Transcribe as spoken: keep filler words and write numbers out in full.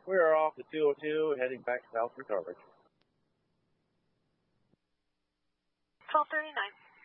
We are off to two oh two, heading back south for coverage. twelve thirty-nine.